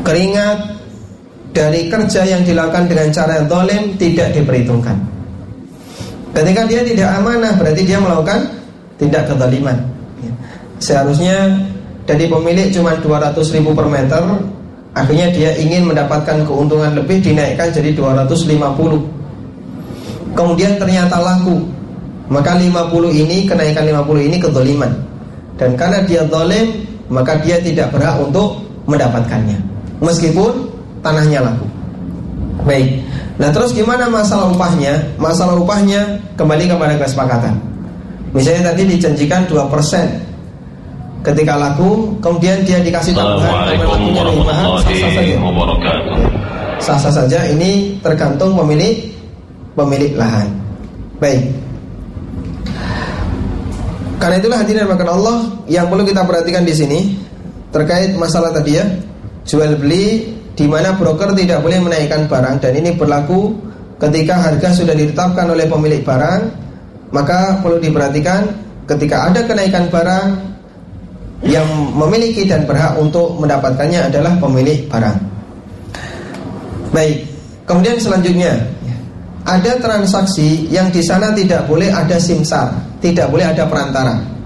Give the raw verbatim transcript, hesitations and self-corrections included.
keringat dari kerja yang dilakukan dengan cara yang zalim tidak diperhitungkan. Ketika dia tidak amanah, berarti dia melakukan tindak kezaliman. Seharusnya dari pemilik cuma dua ratus ribu per meter, akhirnya dia ingin mendapatkan keuntungan lebih, dinaikkan jadi dua ratus lima puluh. Kemudian ternyata laku, maka lima puluh ini, kenaikan lima puluh ini kezaliman. Dan karena dia zalim, maka dia tidak berhak untuk mendapatkannya, meskipun tanahnya laku. Baik. Nah, terus gimana masalah upahnya? Masalah upahnya kembali kepada kesepakatan. Misalnya tadi dijanjikan dua persen ketika laku, kemudian dia dikasih tambahan karena lakunya lebih mahal, sah-sah saja. Sah-sah saja, ini tergantung pemilik pemilik lahan. Baik. Karena itulah hadirin dimakan Allah, yang perlu kita perhatikan di sini terkait masalah tadi ya, jual beli, di mana broker tidak boleh menaikkan barang, dan ini berlaku ketika harga sudah ditetapkan oleh pemilik barang. Maka perlu diperhatikan ketika ada kenaikan barang, yang memiliki dan berhak untuk mendapatkannya adalah pemilik barang. Baik. Kemudian selanjutnya, ada transaksi yang di sana tidak boleh ada simsar, tidak boleh ada perantara.